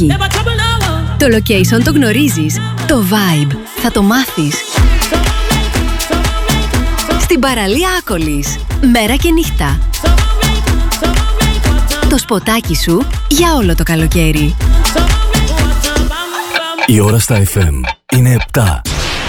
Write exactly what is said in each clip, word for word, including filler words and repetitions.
Θεσσαλονίκη. Το location το γνωρίζεις. Το vibe θα το μάθεις. Στην παραλία Άκολης. Μέρα και νύχτα. Το σποτάκι σου για όλο το καλοκαίρι. Η ώρα στα εφ εμ είναι επτά.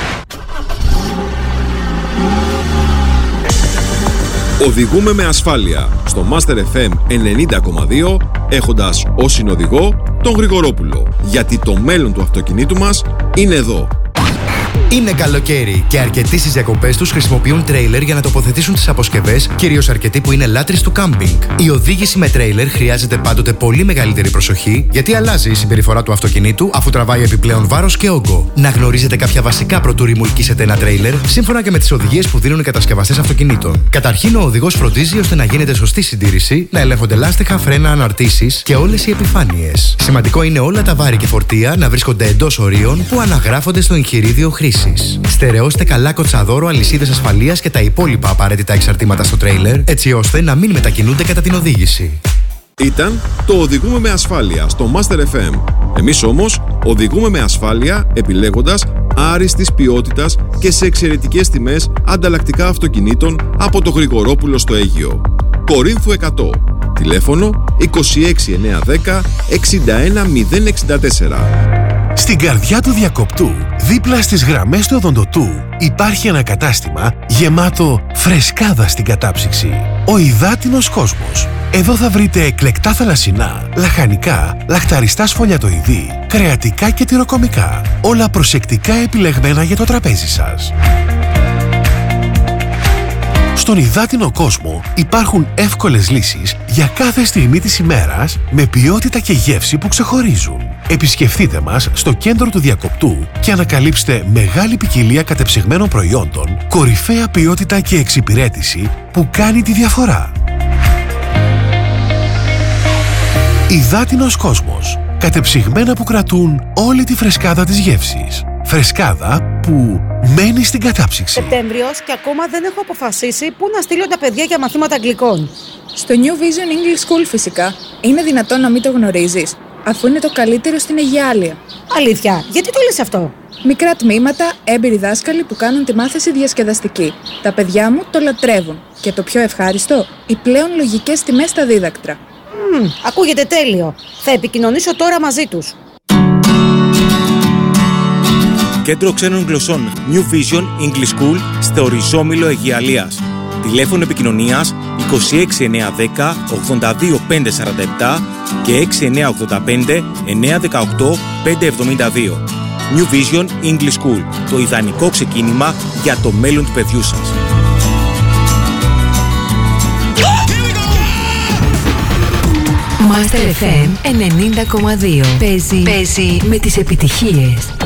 Οδηγούμε με ασφάλεια στο Master εφ εμ ενενήντα κόμμα δύο, έχοντας ως συνοδηγό τον Γρηγορόπουλο. Γιατί το μέλλον του αυτοκινήτου μας είναι εδώ. Είναι καλοκαίρι και αρκετοί στις διακοπές τους χρησιμοποιούν τρέιλερ για να τοποθετήσουν τις αποσκευές, κυρίως αρκετοί που είναι λάτρεις του κάμπινγκ. Η οδήγηση με τρέιλερ χρειάζεται πάντοτε πολύ μεγαλύτερη προσοχή, γιατί αλλάζει η συμπεριφορά του αυτοκινήτου αφού τραβάει επιπλέον βάρος και όγκο. Να γνωρίζετε κάποια βασικά πρωτού ρημουλκίσετε ένα τρέιλερ, σύμφωνα και με τις οδηγίες που δίνουν οι κατασκευαστές αυτοκινήτων. Καταρχήν, ο οδηγός φροντίζει ώστε να γίνεται σωστή συντήρηση, να ελέγχονται λάστιχα, φρένα, αναρτήσεις και όλες οι επιφάνειες. Σημαντικό είναι όλα τα βάρη και φορτία να βρίσκονται εντός ορίων που αναγράφονται στο εγχειρίδιο χρήσης. Στερεώστε καλά κοτσαδόρο, αλυσίδες ασφαλείας και τα υπόλοιπα απαραίτητα εξαρτήματα στο τρέιλερ, έτσι ώστε να μην μετακινούνται κατά την οδήγηση. Ήταν το Οδηγούμε με ασφάλεια στο Master εφ εμ. Εμείς όμως οδηγούμε με ασφάλεια επιλέγοντας άριστης ποιότητας και σε εξαιρετικές τιμές ανταλλακτικά αυτοκινήτων από το Γρηγορόπουλο στο Αίγυο. Κορίνθου εκατό. Τηλέφωνο είκοσι έξι εννιακόσια δέκα εξήντα ένα μηδέν εξήντα τέσσερα. Στην καρδιά του διακοπτού, δίπλα στις γραμμές του οδοντοτού, υπάρχει ένα κατάστημα γεμάτο φρεσκάδα στην κατάψυξη. Ο Υδάτινος Κόσμος. Εδώ θα βρείτε εκλεκτά θαλασσινά, λαχανικά, λαχταριστά σφολιατοειδή, κρεατικά και τυροκομικά. Όλα προσεκτικά επιλεγμένα για το τραπέζι σας. Στον Υδάτινο Κόσμο υπάρχουν εύκολες λύσεις για κάθε στιγμή της ημέρας με ποιότητα και γεύση που ξεχωρίζουν. Επισκεφτείτε μας στο κέντρο του διακοπτού και ανακαλύψτε μεγάλη ποικιλία κατεψυγμένων προϊόντων, κορυφαία ποιότητα και εξυπηρέτηση που κάνει τη διαφορά. Υδάτινος Κόσμος. Κατεψυγμένα που κρατούν όλη τη φρεσκάδα της γεύσης. Φρεσκάδα που μένει στην κατάψυξη. Σεπτέμβριος και ακόμα δεν έχω αποφασίσει πού να στείλω τα παιδιά για μαθήματα αγγλικών. Στο New Vision English School φυσικά. Είναι δυνατόν να μην το γνωρίζεις, αφού είναι το καλύτερο στην Αιγιάλεια. Αλήθεια, γιατί το λες αυτό? Μικρά τμήματα, έμπειροι δάσκαλοι που κάνουν τη μάθηση διασκεδαστική. Τα παιδιά μου το λατρεύουν. Και το πιο ευχάριστο, οι πλέον λογικές τιμές στα δίδακτρα. Μμμ, ακούγεται τέλειο. Θα επικοινωνήσω τώρα μαζί τους. Κέντρο Ξένων Γλωσσών New Vision English School στο Ριζόμυλο Αιγιαλίας. Τηλέφωνο επικοινωνίας είκοσι έξι εννιακόσια δέκα ογδόντα δύο πεντακόσια σαράντα επτά και έξι εννιακόσια ογδόντα πέντε εννιακόσια δεκαοκτώ πεντακόσια εβδομήντα δύο. New Vision English School. Το ιδανικό ξεκίνημα για το μέλλον του παιδιού σας. Master εφ εμ ενενήντα κόμμα δύο. Παίζει, Παίζει με τις επιτυχίες.